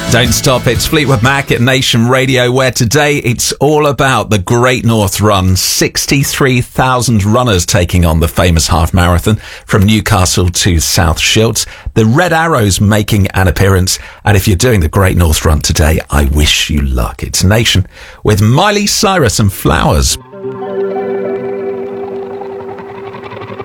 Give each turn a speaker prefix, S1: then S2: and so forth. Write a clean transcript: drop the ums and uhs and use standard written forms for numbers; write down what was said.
S1: Don't stop, it's Fleetwood Mac at Nation Radio, where today it's all about the Great North Run. 63,000 runners taking on the famous half marathon from Newcastle to South Shields. The Red Arrows making an appearance, and if you're doing the Great North Run today, I wish you luck. It's Nation with Miley Cyrus and Flowers.